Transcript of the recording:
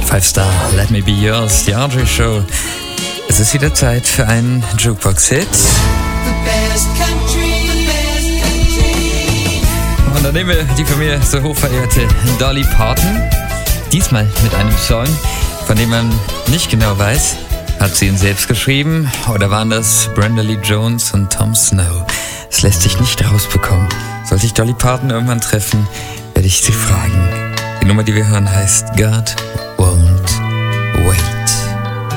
5 Star, Let Me Be Yours, die RJ Show. Es ist wieder Zeit für einen Jukebox-Hit. Und dann nehmen wir die von mir so hochverehrte Dolly Parton. Diesmal mit einem Song, von dem man nicht genau weiß, hat sie ihn selbst geschrieben oder waren das Brenda Lee Jones und Tom Snow? Es lässt sich nicht rausbekommen. Sollte ich Dolly Parton irgendwann treffen, werde ich sie fragen. Die Nummer, die wir hören, heißt God Won't